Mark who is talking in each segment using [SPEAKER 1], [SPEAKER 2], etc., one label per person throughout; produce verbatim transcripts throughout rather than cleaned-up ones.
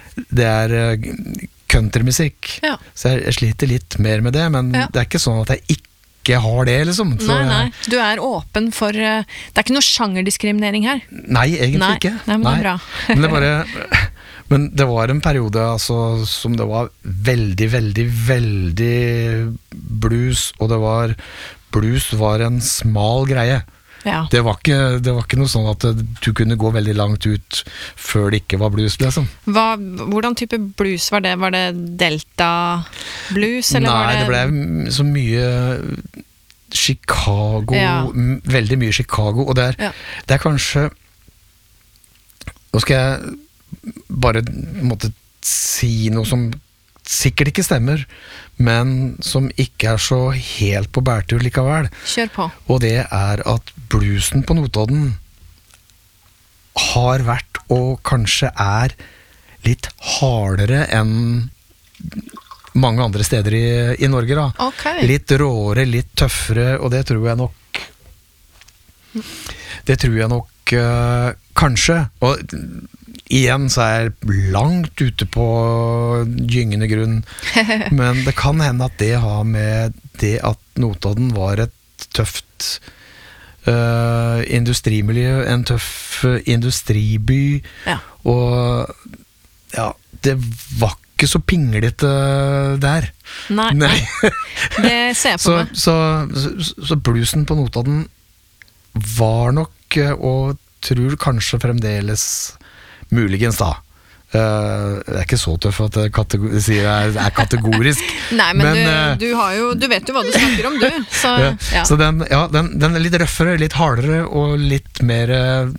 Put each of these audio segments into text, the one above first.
[SPEAKER 1] det er uh, countrymusikk. Ja. Så jeg, jeg sliter litt mer med det, men ja. Det er ikke sånn at jeg ikke har det, liksom. Så
[SPEAKER 2] nei, nei. Du er åpen for uh, det er ikke noe sjangerdiskriminering her?
[SPEAKER 1] Nei, egentlig
[SPEAKER 2] nei.
[SPEAKER 1] ikke.
[SPEAKER 2] Nei, men
[SPEAKER 1] nei.
[SPEAKER 2] Det er bra.
[SPEAKER 1] men det bare... Men det var en periode altså, som det var veldig, veldig, veldig blues, og det var blues var en smal greie. Ja. Det var ikke, det var ikke noe sånn at du kunne gå veldig langt ut før det ikke var blues, liksom.
[SPEAKER 2] Hva, hvordan type blues var det? Var det Delta blues? Eller
[SPEAKER 1] Nei,
[SPEAKER 2] var det...
[SPEAKER 1] det ble så mye Chicago, ja. Veldig mye Chicago, og det er, ja. Det er kanskje, nå skal jeg bare måtte si noe som sikkert ikke stemmer, men som ikke er så helt på bærtur likevel.
[SPEAKER 2] Kjør på.
[SPEAKER 1] Og det er at bluesen på Notodden har vært, og kanskje er, litt hardere enn mange andre steder i, i Norge da.
[SPEAKER 2] Okay.
[SPEAKER 1] Litt råere, litt tøffere, og det tror jeg nok det tror jeg nok uh, kanskje, og igjen så er jeg langt ute på gyngende grunn, men det kan hende at det har med det at Notodden var et tøft uh, industrimiljø, en tøff uh, industriby, ja. Og ja, det var ikke så pinglete der.
[SPEAKER 2] Nei, Nei. Det ser jeg på
[SPEAKER 1] så,
[SPEAKER 2] meg.
[SPEAKER 1] Så, så, så bluesen på Notodden var nok, og tror kanskje fremdeles muligens da. Uh, det er ikke så tøff at jeg kategor- sier jeg er kategorisk.
[SPEAKER 2] Nei, men, men du,
[SPEAKER 1] uh,
[SPEAKER 2] du, har jo, du vet jo hva du snakker om, du. Så,
[SPEAKER 1] ja.
[SPEAKER 2] Ja.
[SPEAKER 1] Så den, ja, den, den er litt røffere, litt hardere, og litt mer uh,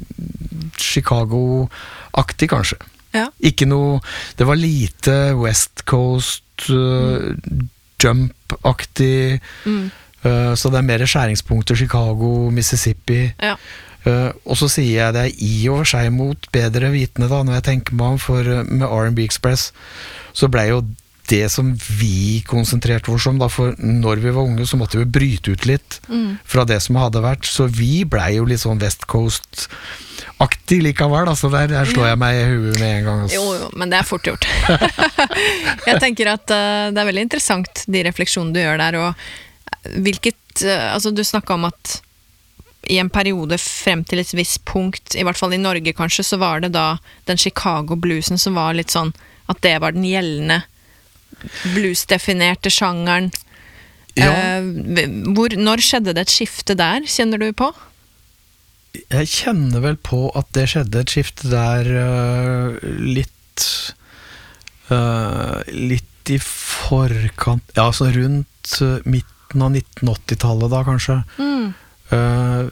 [SPEAKER 1] Chicago-aktig, kanskje.
[SPEAKER 2] Ja.
[SPEAKER 1] Ikke noe, det var lite West Coast uh, mm. jump-aktig, mm. uh, så det er mer skjæringspunkter Chicago, Mississippi. Ja. Uh, og så sier jeg det i og for seg mot bedre vitende da, når jeg tenker meg om, for uh, med R and B Express så ble jo det som vi konsentrerte oss om da, for når vi var unge så måtte vi bryte ut litt mm. fra det som hadde vært, så vi ble jo litt sånn West Coast-aktig likevel, altså der, der slår jeg meg i huet med en gang altså.
[SPEAKER 2] Jo, jo, men det er fort gjort. Jeg tenker at uh, det er veldig interessant de refleksjonene du gjør der, og hvilket, uh, altså du snakket om at i en periode frem til et visst punkt, i hvert fall i Norge kanskje, så var det da den Chicago-bluesen som var litt sånn, at det var den gjeldende blues-definerte sjangeren.
[SPEAKER 1] Ja.
[SPEAKER 2] Eh, hvor, når skjedde det et skifte der, kjenner du på?
[SPEAKER 1] Jeg kjenner vel på at det skjedde et skifte der uh, litt uh, litt i forkant, ja, altså rundt uh, midten av nitten åtti-tallet da, kanskje. Mm. Uh,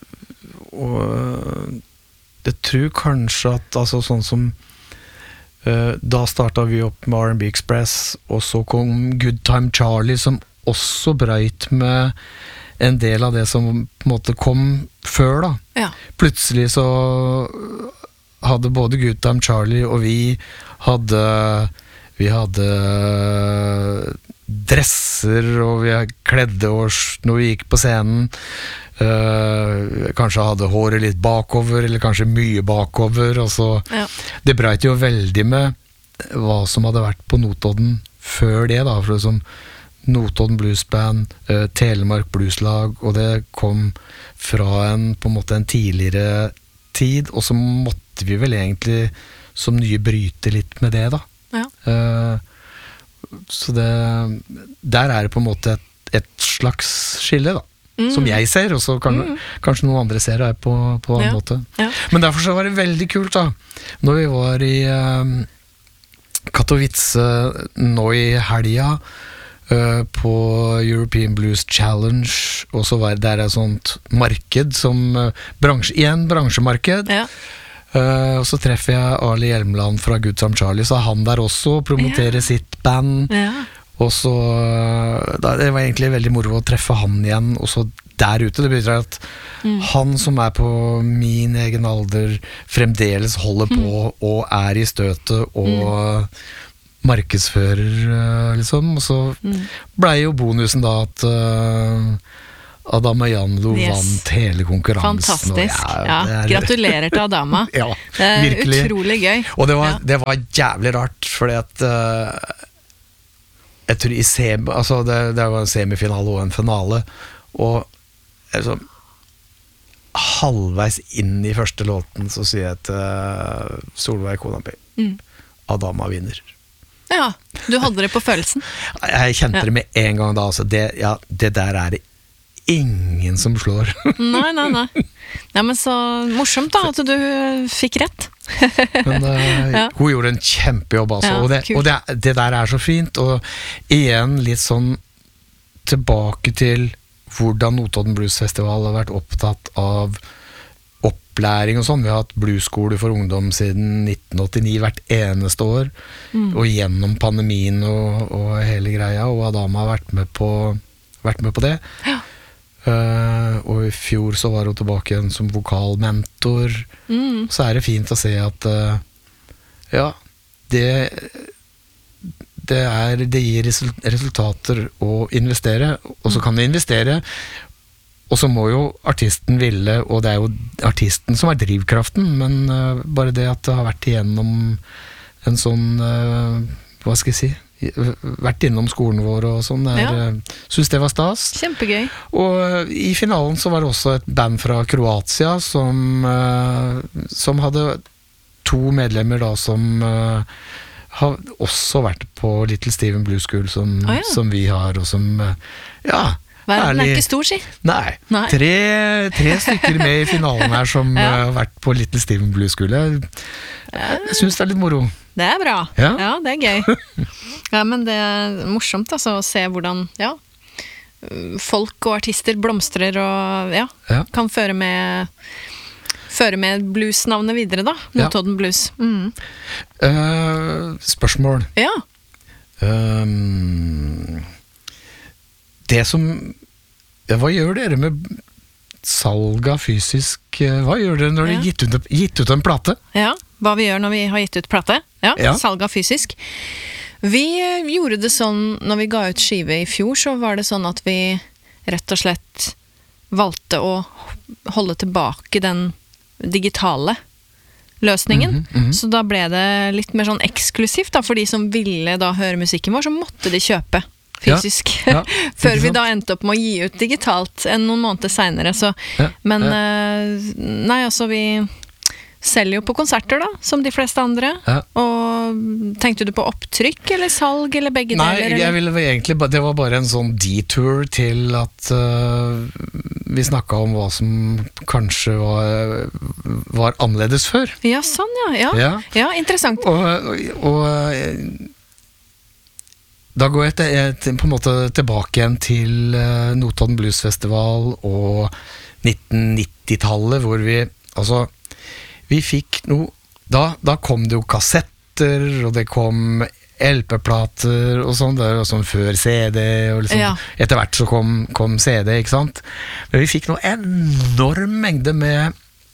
[SPEAKER 1] og jeg tror kanskje at altså sånn som uh, da startet vi opp med R and B Express, og så kom Good Time Charlie som også brøyt med en del av det som på en måte kom før da. Ja. Plutselig så hadde både Good Time Charlie og vi hadde vi hadde dresser, og vi kledde oss når vi gikk på scenen. Uh, kanskje hadde håret litt bakover, eller kanskje mye bakover, og så ja. Det breit jo veldig med hva som hadde vært på Notodden før det da, for det som Notodden Bluesband, uh, Telemark Blueslag, og det kom fra en, på en måte en tidligere tid, og så måtte vi vel egentlig som nye bryte litt med det da. Ja. Uh, så det, der er det på en måte et, et slags skille da. Mm. Som jeg ser, og så kan, mm. kanskje noen andre ser det på, på en annen ja. måte. Ja. Men derfor så var det veldig kult da, når vi var i um, Katowice nå i helga uh, på European Blues Challenge, og så var det der et sånt marked som uh, bransje, igjen bransjemarked. Ja. Uh, og så treffer jeg Ali Hjelmeland fra Good Time Charlie, så er han der også og promoterer ja. sitt band. Ja. Og så, da, det var egentlig veldig moro å treffe han igjen, og så der ute, det betyr at mm. han som er på min egen alder fremdeles holder på mm. og er i støtet og mm. markedsfører, liksom, og så mm. ble jo bonusen da at, Adama Jando
[SPEAKER 2] Yes.
[SPEAKER 1] vant hele konkurransen. og
[SPEAKER 2] Fantastisk. Ja,
[SPEAKER 1] det er-
[SPEAKER 2] gratulerer til Adama.
[SPEAKER 1] Ja,
[SPEAKER 2] Det er
[SPEAKER 1] virkelig.
[SPEAKER 2] utrolig gøy.
[SPEAKER 1] Og det var,
[SPEAKER 2] Ja.
[SPEAKER 1] det var jævlig rart, fordi at eh, jeg tror i sem, altså det, det var en semifinale og en finale, og altså, halvveis inn i første låten så sier jeg til eh, Solveig kona mi,
[SPEAKER 2] Mm.
[SPEAKER 1] Adama vinner.
[SPEAKER 2] Ja, du hadde det på følelsen.
[SPEAKER 1] Jeg kjente
[SPEAKER 2] Ja.
[SPEAKER 1] det med en gang da, altså det, ja, det der er det ingen som slår.
[SPEAKER 2] Nei, nei, nei. Nei, men så morsomt da, at du fikk rett.
[SPEAKER 1] Men eh,
[SPEAKER 2] Ja.
[SPEAKER 1] hun gjorde en kjempejobb, altså.
[SPEAKER 2] Ja,
[SPEAKER 1] og det,
[SPEAKER 2] kult.
[SPEAKER 1] og det, det der er så fint. Og igjen litt sånn tilbake til hvordan Notodden Blues Festival har vært opptatt av opplæring og sånn. Vi har hatt bluesskole for ungdom siden nitten åttini hvert eneste år.
[SPEAKER 2] Mm.
[SPEAKER 1] Og gjennom pandemien og, og hele greia. Og Adama har vært med på, vært med på det.
[SPEAKER 2] Ja.
[SPEAKER 1] Eh, og i fjor så var hun tilbake igjen som vokalmentor.
[SPEAKER 2] Mm.
[SPEAKER 1] Så er det fint å se at eh, ja, det det, er, det gir resul- resultater å investere, og så kan du investere, og så må jo artisten ville, og det er jo artisten som er drivkraften, men eh, bare det at det har vært igjennom en sånn, eh, hva skal jeg si, vært innom skolen vår og sånn, er,
[SPEAKER 2] Ja.
[SPEAKER 1] eh, synes det var stas.
[SPEAKER 2] Kjempegøy.
[SPEAKER 1] Og i finalen så var det også et band fra Kroatia som, eh, som hadde to medlemmer da som eh, har også vært på Little Steven Blues School som,
[SPEAKER 2] Å, ja.
[SPEAKER 1] som vi har, og som eh, ja,
[SPEAKER 2] Verden er
[SPEAKER 1] ærlig-
[SPEAKER 2] ikke stor, si.
[SPEAKER 1] Nei,
[SPEAKER 2] Nei.
[SPEAKER 1] Tre, tre stykker med i finalen her som
[SPEAKER 2] Ja.
[SPEAKER 1] eh, har vært på Little Steven Blues School. Jeg, jeg synes det er litt moro.
[SPEAKER 2] Det er bra.
[SPEAKER 1] Ja.
[SPEAKER 2] det er gøy. Ja, men det er morsomt altså, å se hvordan ja, folk og artister blomstrer og ja,
[SPEAKER 1] Ja.
[SPEAKER 2] kan føre med føre med bluesnavnet videre, da.
[SPEAKER 1] Ja.
[SPEAKER 2] Notodden Blues. Mm.
[SPEAKER 1] Eh, spørsmål.
[SPEAKER 2] Ja.
[SPEAKER 1] Um, det som ja, Hva gjør dere med salg av fysisk eh, Hva gjør dere når dere
[SPEAKER 2] Ja.
[SPEAKER 1] har gitt ut, gitt ut en plate?
[SPEAKER 2] ja. Hva vi gjør når vi har gitt ut plate. Ja,
[SPEAKER 1] Ja.
[SPEAKER 2] Salg av fysisk. Vi eh, gjorde det sånn når vi ga ut skive i fjor, så var det sånn at vi rett og slett valgte å holde tilbake den digitale løsningen.
[SPEAKER 1] Mhm, mhm.
[SPEAKER 2] Så da ble det litt mer sånn eksklusivt da, for de som ville da høre musikken vår, så måtte de kjøpe fysisk.
[SPEAKER 1] Ja,
[SPEAKER 2] Før
[SPEAKER 1] ikke
[SPEAKER 2] vi
[SPEAKER 1] sant?
[SPEAKER 2] da endte opp med å gi ut digitalt enn noen måneder senere. Så,
[SPEAKER 1] Ja,
[SPEAKER 2] men
[SPEAKER 1] ja.
[SPEAKER 2] eh, nei, altså vi selger jo på konserter da, som de fleste andre.
[SPEAKER 1] Ja.
[SPEAKER 2] Og tenkte du på opptrykk eller salg eller begge
[SPEAKER 1] Nei,
[SPEAKER 2] deler?
[SPEAKER 1] jeg
[SPEAKER 2] Eller?
[SPEAKER 1] ville vel egentlig, ba- det var bare en sånn detour til at øh, vi snakket om hva som kanskje var, var annerledes før.
[SPEAKER 2] Ja, sånn ja. Ja, ja.
[SPEAKER 1] Ja.
[SPEAKER 2] interessant.
[SPEAKER 1] Og, og, og øh, da går jeg, til, jeg til, på en måte tilbake igjen til øh, Notodden Blues Festival og nitten nittitallet, hvor vi, altså, vi fikk noe, da, da kom det jo kassetter, og det kom L P-plater og sånn, det var sånn før C D, og liksom,
[SPEAKER 2] Ja.
[SPEAKER 1] etter hvert så kom, kom C D, ikke sant? Men vi fikk noe enorm mengde med,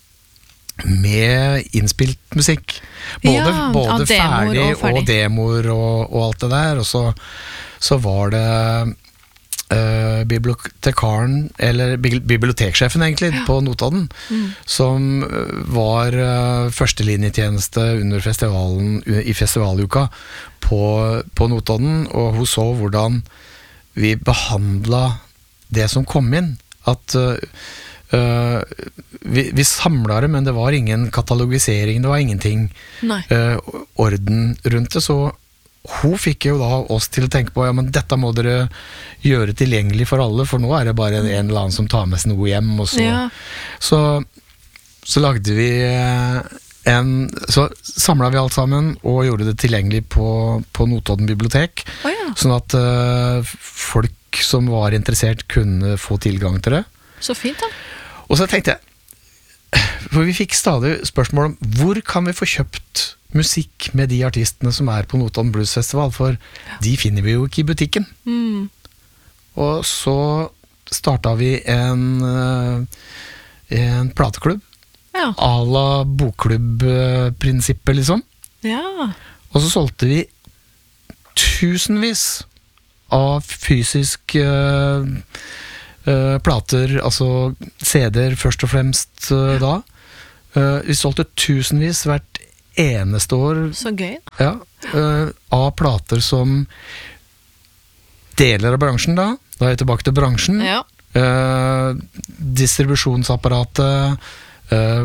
[SPEAKER 1] med innspilt musikk. Både,
[SPEAKER 2] Ja, av
[SPEAKER 1] både
[SPEAKER 2] demoer
[SPEAKER 1] ferdig
[SPEAKER 2] og
[SPEAKER 1] og,
[SPEAKER 2] ferdig.
[SPEAKER 1] demoer og, og alt det der, og så, så var det eh, bibliotekaren, eller bibli- biblioteksjefen egentlig, på Notodden,
[SPEAKER 2] Mm.
[SPEAKER 1] som eh, var eh, førstelinjetjeneste under festivalen, u- i festivaluka på, på Notodden, og hun så hvordan vi behandla det som kom inn. At eh, eh, vi, vi samla det, men det var ingen katalogisering, det var ingenting
[SPEAKER 2] Nei.
[SPEAKER 1] eh, orden rundt det, så hun fikk jo da oss til å tenke på, ja, men dette må dere gjøre tilgjengelig for alle, for nå er det bare en, en eller annen som tar med seg noe hjem, og så,
[SPEAKER 2] Ja.
[SPEAKER 1] så, så lagde vi eh, en, så samlet vi alt sammen, og gjorde det tilgjengelig på, på Notodden bibliotek,
[SPEAKER 2] Å ja,
[SPEAKER 1] sånn at eh, folk som var interessert kunne få tilgang til det.
[SPEAKER 2] så fint da.
[SPEAKER 1] Og så tenkte jeg, for vi fikk stadig spørsmål om hvor kan vi få kjøpt musikk med de artistene som er på Notodden Blues Festival, for de finner vi jo ikke i butikken.
[SPEAKER 2] Mm.
[SPEAKER 1] Og så startet vi en, eh, en plateklubb,
[SPEAKER 2] Ja.
[SPEAKER 1] à la bokklubbprinsippet liksom.
[SPEAKER 2] Ja.
[SPEAKER 1] Og så solgte vi tusenvis av fysisk eh, uh, plater, altså C D-er først og fremst uh, da. Uh, vi solgte tusenvis hvert eneste år.
[SPEAKER 2] Så gøy.
[SPEAKER 1] Ja, uh, av plater som deler av bransjen da. Da er jeg tilbake til bransjen.
[SPEAKER 2] Ja.
[SPEAKER 1] Uh, distribusjonsapparatet, uh,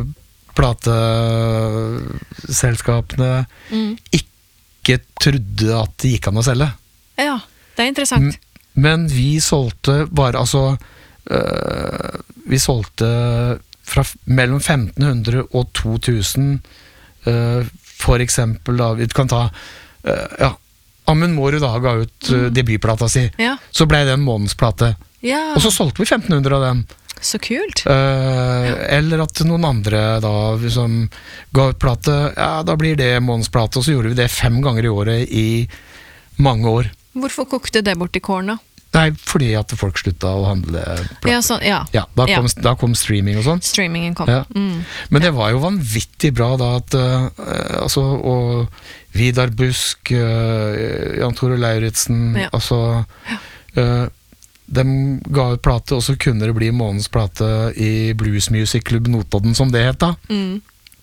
[SPEAKER 1] plateselskapene mm. ikke trodde at det gikk an å selge.
[SPEAKER 2] Ja, det er interessant.
[SPEAKER 1] M- men vi solgte bare, altså uh, vi solgte fra f- mellom femten hundre og to tusen uh, for eksempel da, vi kan ta uh, ja, Amund Mårud da ga ut uh, debutplata si,
[SPEAKER 2] Ja.
[SPEAKER 1] så ble det en månedsplate.
[SPEAKER 2] Ja.
[SPEAKER 1] Og så solgte vi femten hundre av dem.
[SPEAKER 2] Så kult.
[SPEAKER 1] Uh, eller at noen andre da liksom ga ut plate, ja, da blir det månedsplate, og så gjorde vi det fem ganger i året i mange år.
[SPEAKER 2] Hvorfor kokte det bort i kåren da?
[SPEAKER 1] Nei, fordi at folk slutta å handle plate.
[SPEAKER 2] Ja, sånn, ja.
[SPEAKER 1] Ja, da kom,
[SPEAKER 2] Ja.
[SPEAKER 1] da kom streaming og sånn.
[SPEAKER 2] Streamingen kom.
[SPEAKER 1] Ja.
[SPEAKER 2] Mm.
[SPEAKER 1] Men det var jo vanvittig bra da at uh, altså, og Vidar Busk, uh, Jan Tore Lauritzen,
[SPEAKER 2] Ja.
[SPEAKER 1] altså uh, de ga ut plate, og så kunne det bli månedens plate i Blues Music Club Notodden, som det het da,
[SPEAKER 2] Mm.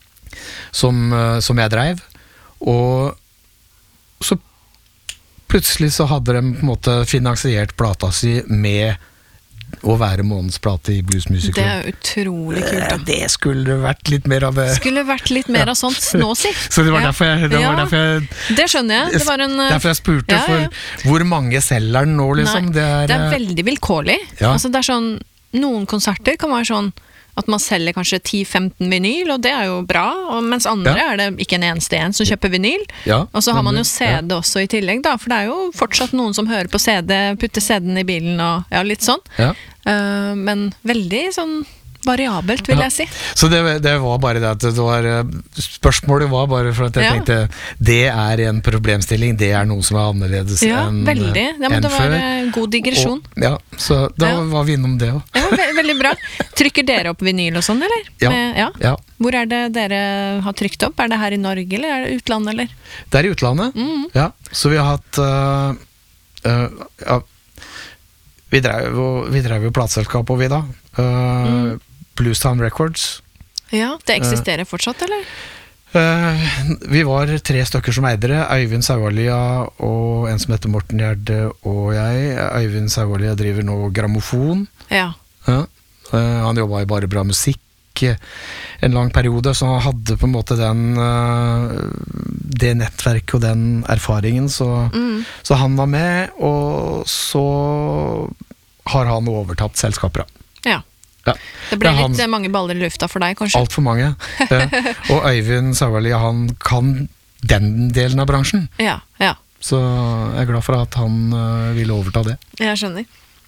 [SPEAKER 1] som, uh, som jeg drev. Og så plutselig så hadde de på en måte finansiert plata si med å være månedsplate i Blues Music
[SPEAKER 2] Det
[SPEAKER 1] Club.
[SPEAKER 2] er utrolig kult da.
[SPEAKER 1] Eh, Det skulle det vært litt mer av det.
[SPEAKER 2] Skulle vært litt mer av sånt nå, si.
[SPEAKER 1] Så det var
[SPEAKER 2] Ja.
[SPEAKER 1] derfor jeg, det
[SPEAKER 2] Ja.
[SPEAKER 1] var derfor jeg,
[SPEAKER 2] Det skjønner jeg. Det var en, eh,
[SPEAKER 1] derfor jeg spurte,
[SPEAKER 2] ja, ja.
[SPEAKER 1] for hvor mange selger den nå, liksom?
[SPEAKER 2] Nei,
[SPEAKER 1] det, er,
[SPEAKER 2] det er veldig vilkårlig.
[SPEAKER 1] Ja.
[SPEAKER 2] Altså, det er sånn, noen konserter kan være sånn at man selger kanskje ti femten vinyl, og det er jo bra, og mens andre
[SPEAKER 1] Ja.
[SPEAKER 2] er det ikke en eneste en som kjøper vinyl.
[SPEAKER 1] Ja,
[SPEAKER 2] Og så har man jo
[SPEAKER 1] nemlig.
[SPEAKER 2] C D også i tillegg, da, for det er jo fortsatt noen som hører på C D, putter C D-en i bilen og ja, litt sånn.
[SPEAKER 1] Ja.
[SPEAKER 2] Eh, men veldig sånn variabelt, vil
[SPEAKER 1] Ja.
[SPEAKER 2] jeg si.
[SPEAKER 1] Så det, det var bare det at det var, eh, spørsmålet var bare for at jeg
[SPEAKER 2] Ja.
[SPEAKER 1] tenkte, det er en problemstilling, det er noe som er annerledes
[SPEAKER 2] Ja,
[SPEAKER 1] enn
[SPEAKER 2] veldig. Ja, men
[SPEAKER 1] enn
[SPEAKER 2] det var
[SPEAKER 1] før.
[SPEAKER 2] eh, god digresjon.
[SPEAKER 1] Og, ja, så da
[SPEAKER 2] Ja.
[SPEAKER 1] var vi innom det også.
[SPEAKER 2] Ja, ve veldig bra. Trykker dere opp vinyl og sånn, eller?
[SPEAKER 1] Ja.
[SPEAKER 2] Med, ja.
[SPEAKER 1] Ja.
[SPEAKER 2] Hvor er det dere har trykt opp? Er det her i Norge, eller er det utlandet, eller?
[SPEAKER 1] Det er i utlandet,
[SPEAKER 2] Mm.
[SPEAKER 1] ja. Så vi har hatt uh, uh, ja. Vi drev jo, vi drev jo plateselskap og vi da. Uh,
[SPEAKER 2] Mm.
[SPEAKER 1] Bluestown Records.
[SPEAKER 2] Ja, det eksisterer fortsatt, eller?
[SPEAKER 1] Uh, vi var tre stykker som eidere. Øyvind Saualia og en som heter Morten Gjerde og jeg. Øyvind Saualia driver nå grammofon.
[SPEAKER 2] Ja.
[SPEAKER 1] Ja. Uh, han jobba i Bare Bra Musikk en lang periode, så han hadde på en måte den uh, det nettverket og den erfaringen, så,
[SPEAKER 2] Mm.
[SPEAKER 1] så han var med, og så har han overtatt selskapet.
[SPEAKER 2] ja.
[SPEAKER 1] Ja.
[SPEAKER 2] Det ble
[SPEAKER 1] Det er han-
[SPEAKER 2] litt eh, mange baller i lufta for deg, kanskje?
[SPEAKER 1] Alt for mange. Uh, og Øyvind Saualia, han kan den delen av bransjen,
[SPEAKER 2] Ja, ja.
[SPEAKER 1] så jeg er glad for at han uh, ville overta det.
[SPEAKER 2] Jeg skjønner.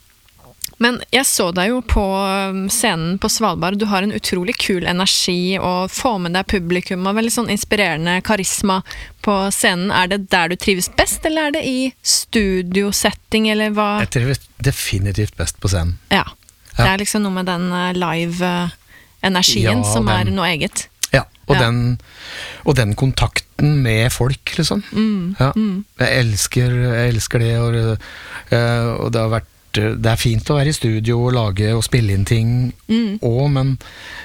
[SPEAKER 2] Men jeg så deg jo på um, scenen på Svalbard. Du har en utrolig kul energi og får med deg publikum og veldig sånn inspirerende karisma på scenen. Er det der du trives best, eller er det i studiosetting, eller hva?
[SPEAKER 1] Jeg trives definitivt best på scenen.
[SPEAKER 2] Ja. Det
[SPEAKER 1] Ja.
[SPEAKER 2] er liksom noe med den uh, live-energien
[SPEAKER 1] Ja,
[SPEAKER 2] som er
[SPEAKER 1] den-
[SPEAKER 2] noe eget.
[SPEAKER 1] Ja, og,
[SPEAKER 2] Ja.
[SPEAKER 1] Den, og den kontakten med folk, liksom.
[SPEAKER 2] Mm,
[SPEAKER 1] Ja.
[SPEAKER 2] mm.
[SPEAKER 1] Jeg elsker, jeg elsker det, og, eh, og det har vært det er fint å være i studio og lage og spille inn ting
[SPEAKER 2] Mm.
[SPEAKER 1] òg, men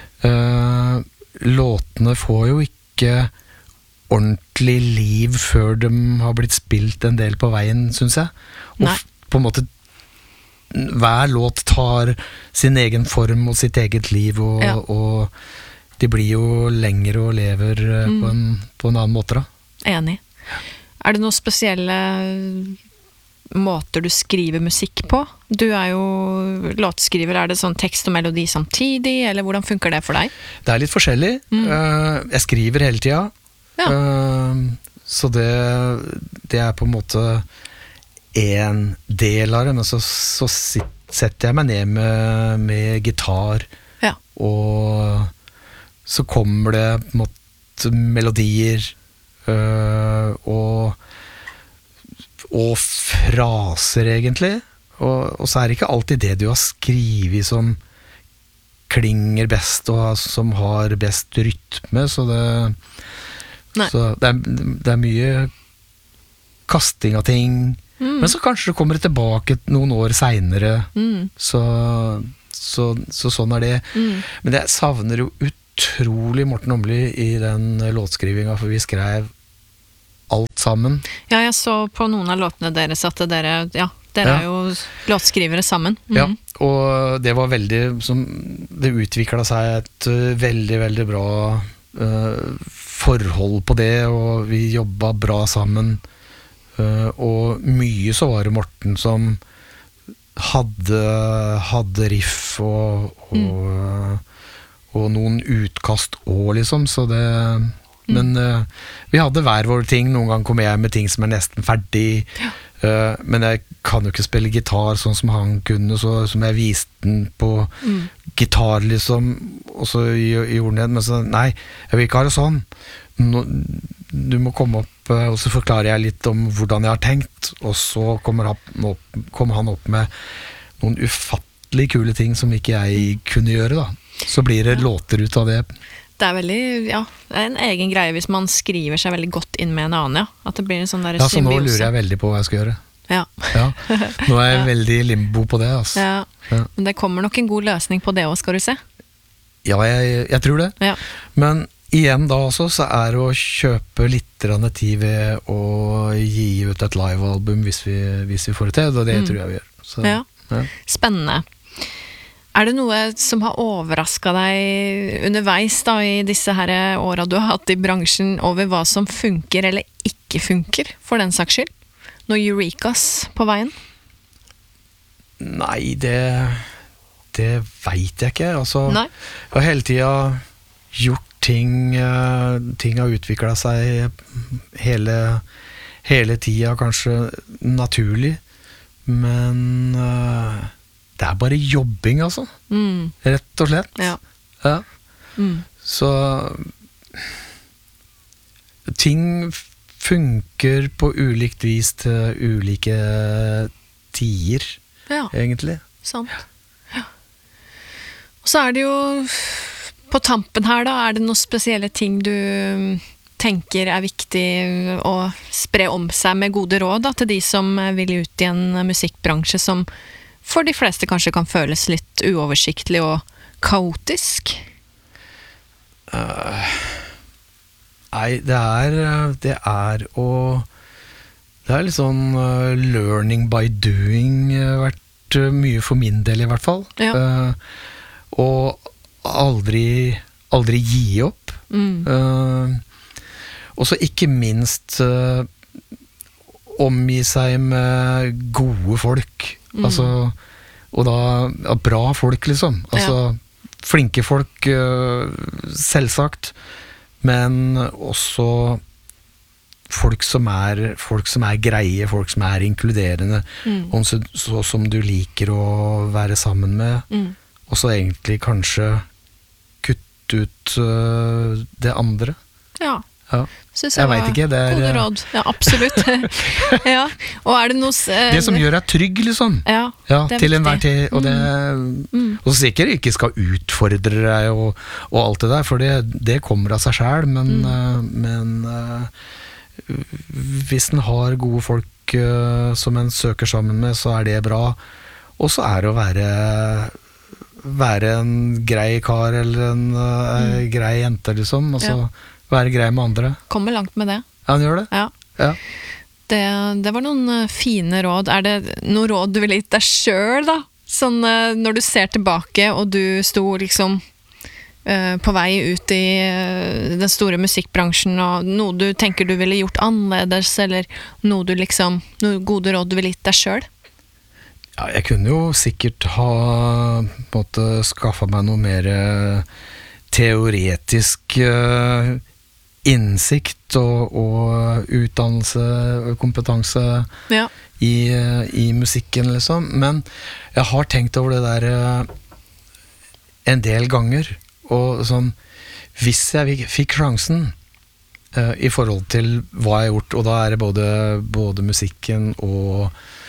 [SPEAKER 1] eh, låtene får jo ikke ordentlig liv før de har blitt spilt en del på veien, syns jeg. Og
[SPEAKER 2] Nei.
[SPEAKER 1] f- på en måte hver låt tar sin egen form og sitt eget liv, og,
[SPEAKER 2] Ja.
[SPEAKER 1] og de blir jo lengre og lever eh,
[SPEAKER 2] Mm.
[SPEAKER 1] på, en, på en annen måte, da.
[SPEAKER 2] Enig. Er det noen spesielle måter du skriver musikk på? Du er jo låtskriver. Er det sånn tekst og melodi samtidig, eller hvordan funker det for deg?
[SPEAKER 1] Det er litt forskjellig.
[SPEAKER 2] Mm.
[SPEAKER 1] Eh, jeg skriver hele tida.
[SPEAKER 2] Ja.
[SPEAKER 1] Eh, så det, det er på en måte en del av det, men så, så sit, setter jeg meg ned med, med gitar,
[SPEAKER 2] Ja.
[SPEAKER 1] og så kommer det på en måte melodier eh, og og fraser, egentlig. Og, og så er det ikke alltid det du har skrevet som klinger best, og som har best rytme, så det
[SPEAKER 2] Nei.
[SPEAKER 1] så det er, det er mye kasting av ting,
[SPEAKER 2] Mm.
[SPEAKER 1] Men så kanskje det kommer tilbake noen år senere,
[SPEAKER 2] Mm.
[SPEAKER 1] så, så, så sånn er det.
[SPEAKER 2] Mm.
[SPEAKER 1] Men jeg savner jo utrolig Morten Åmli i den låtskrivinga, for vi skrev alt sammen.
[SPEAKER 2] Ja, jeg så på noen av låtene deres at dere, ja, dere
[SPEAKER 1] Ja.
[SPEAKER 2] er jo låtskrivere sammen. Mm.
[SPEAKER 1] Ja, og det var veldig som, det utviklet seg et uh, veldig, veldig bra uh, forhold på det, og vi jobbet bra sammen. Uh, og mye så var det Morten som hadde, hadde riff og, og, mm. og noen utkast også, liksom, så det... Men uh, vi hadde hver vår ting. Noen gang kom jeg med ting som er nesten ferdig.
[SPEAKER 2] Ja.
[SPEAKER 1] Uh, men jeg kan jo ikke spille gitar sånn som han kunne, så som jeg viste den på
[SPEAKER 2] Mm.
[SPEAKER 1] gitar, liksom. Og så gjorde han det. Men så, nei, jeg vil ikke ha det sånn. Nå, du må komme opp, uh, og så forklarer jeg litt om hvordan jeg har tenkt. Og så kommer han opp, kommer han opp med noen ufattelig kule ting som ikke jeg kunne gjøre, da. Så blir det låter ut av det.
[SPEAKER 2] Det er veldig, ja, det er en egen greie hvis man skriver seg veldig godt inn med en annen, ja. At det blir en sånn der
[SPEAKER 1] Ja, så nå
[SPEAKER 2] symbiose.
[SPEAKER 1] lurer jeg veldig på hva jeg skal gjøre.
[SPEAKER 2] Ja.
[SPEAKER 1] Ja, nå er jeg
[SPEAKER 2] Ja.
[SPEAKER 1] veldig i limbo på det, altså.
[SPEAKER 2] Ja.
[SPEAKER 1] Ja.
[SPEAKER 2] Men det kommer nok en god løsning på det også, skal du se.
[SPEAKER 1] Ja, jeg, jeg tror det.
[SPEAKER 2] Ja.
[SPEAKER 1] Men igjen da også, så er det å kjøpe litt grann tid ved å gi ut et livealbum hvis vi, hvis vi får det til, og det
[SPEAKER 2] Mm.
[SPEAKER 1] tror jeg vi gjør. Så,
[SPEAKER 2] Ja.
[SPEAKER 1] ja.
[SPEAKER 2] Spennende. Er det noe som har overrasket deg underveis da, i disse her årene du har hatt i bransjen, over hva som funker eller ikke funker, for den saks skyld? Noe Eurekas på veien?
[SPEAKER 1] Nei, det, det vet jeg ikke. Altså,
[SPEAKER 2] Nei.
[SPEAKER 1] jeg har hele tiden gjort ting, eh, ting har utviklet seg hele, hele tiden, kanskje naturlig, men eh, det er bare jobbing, altså.
[SPEAKER 2] Mm.
[SPEAKER 1] Rett og slett.
[SPEAKER 2] Ja.
[SPEAKER 1] Ja.
[SPEAKER 2] Mm.
[SPEAKER 1] Så ting funker på ulikt vis til ulike tider,
[SPEAKER 2] Ja,
[SPEAKER 1] egentlig.
[SPEAKER 2] sant. Ja. Og så er det jo på tampen her da, er det noen spesielle ting du tenker er viktig å spre om seg med gode råd da, til de som vil ut i en musikkbransje som for de fleste kanskje kan føles litt uoversiktlig og kaotisk?
[SPEAKER 1] Uh, nei, det er det er å det er litt sånn uh, learning by doing uh, vært uh, mye for min del i hvert fall.
[SPEAKER 2] Ja.
[SPEAKER 1] Uh, og aldri aldri gi opp.
[SPEAKER 2] Mm.
[SPEAKER 1] Uh, og så ikke minst uh, omgi seg med gode folk.
[SPEAKER 2] Mm.
[SPEAKER 1] Altså, og da ja, bra folk, liksom. Altså,
[SPEAKER 2] Ja.
[SPEAKER 1] flinke folk, uh, selvsagt, men også folk som er folk som er greie, folk som er inkluderende,
[SPEAKER 2] Mm.
[SPEAKER 1] og så, så som du liker å være sammen med,
[SPEAKER 2] Mm.
[SPEAKER 1] og så egentlig kanskje kutte ut uh, det andre.
[SPEAKER 2] Ja.
[SPEAKER 1] Ja.
[SPEAKER 2] Synes
[SPEAKER 1] Jeg
[SPEAKER 2] var
[SPEAKER 1] vet ikke, det er,
[SPEAKER 2] gode
[SPEAKER 1] eh,
[SPEAKER 2] råd. Ja, absolutt. ja. Og er det noe s- eh,
[SPEAKER 1] Det som gjør deg trygg, liksom.
[SPEAKER 2] Ja,
[SPEAKER 1] Ja,
[SPEAKER 2] det er
[SPEAKER 1] til
[SPEAKER 2] viktig.
[SPEAKER 1] enhver tid. Og, det,
[SPEAKER 2] Mm.
[SPEAKER 1] og så sikkert ikke skal utfordre deg og, og alt det der, for det, det kommer av seg selv, men,
[SPEAKER 2] Mm.
[SPEAKER 1] eh, men eh, hvis en har gode folk eh, som en søker sammen med, så er det bra. Og så er det å være være en grei kar eller en eh, grei jente, liksom. Altså
[SPEAKER 2] Ja.
[SPEAKER 1] være grei med andre.
[SPEAKER 2] Kommer langt med det.
[SPEAKER 1] Ja, han gjør det.
[SPEAKER 2] Ja.
[SPEAKER 1] Ja.
[SPEAKER 2] Det, det var noen eh, fine råd. Er det noen råd du ville gitt deg sjøl, da? Sånn eh, når du ser tilbake, og du sto liksom eh, på vei ut i eh, den store musikkbransjen, og noe du tenker du ville gjort annerledes, eller noe du liksom noen gode råd du ville gitt deg sjøl?
[SPEAKER 1] Ja, jeg kunne jo sikkert ha på en måte skaffa meg noe mer eh, teoretisk eh, innsikt og, og utdannelse og kompetanse
[SPEAKER 2] Ja.
[SPEAKER 1] i, eh, i musikken, liksom. Men jeg har tenkt over det der eh, en del ganger, og sånn, hvis jeg fikk, fikk sjansen eh, i forhold til hva jeg har gjort, og da er det både, både musikken og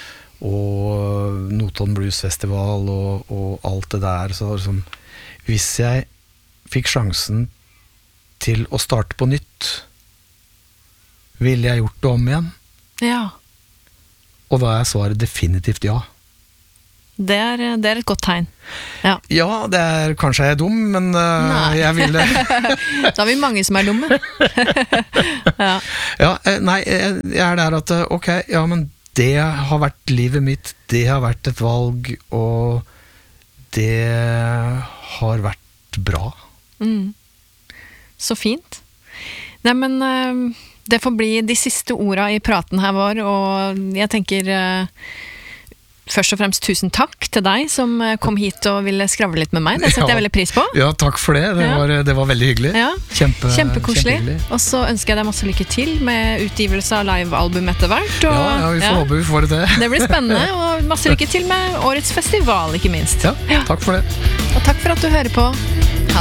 [SPEAKER 1] og Notodden Blues Festival og, og alt det der, så liksom, hvis jeg fikk sjansen til å starte på nytt, ville jeg gjort det om igjen.
[SPEAKER 2] Ja.
[SPEAKER 1] og da er svaret definitivt ja.
[SPEAKER 2] Det er, det er et godt tegn. Ja,
[SPEAKER 1] ja det er kanskje jeg er dum, men uh, jeg vil det.
[SPEAKER 2] Da har vi mange som er dumme. Ja.
[SPEAKER 1] Ja, nei, jeg er der at ok, ja, men det har vært livet mitt, det har vært et valg, og det har vært bra.
[SPEAKER 2] Mm. Så fint. Nei, men uh, det får bli de siste ordene i praten her vår, og jeg tenker uh, først og fremst tusen takk til deg som kom hit og ville skravle litt med meg. Det setter jeg veldig pris på.
[SPEAKER 1] Ja, takk for det. Det, ja. var, det var veldig hyggelig.
[SPEAKER 2] Ja.
[SPEAKER 1] Kjempe,
[SPEAKER 2] Kjempekoselig. Og så ønsker jeg deg masse lykke til med utgivelse av livealbum etter hvert. Og,
[SPEAKER 1] ja, ja, vi får ja. håpe vi får det til.
[SPEAKER 2] Det blir spennende, og masse lykke til med årets festival, ikke minst.
[SPEAKER 1] Ja, takk for det.
[SPEAKER 2] Og takk for at du hører på.